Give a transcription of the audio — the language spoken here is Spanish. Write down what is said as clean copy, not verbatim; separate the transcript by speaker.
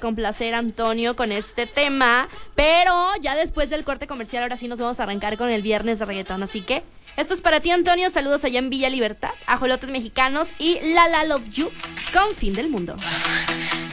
Speaker 1: complacer a Antonio con este tema, pero ya después del corte comercial, ahora sí nos vamos a arrancar con el viernes de reggaetón, así que esto es para ti, Antonio. Saludos allá en Villa Libertad, Ajolotes Mexicanos y La La Love You con Fin del Mundo.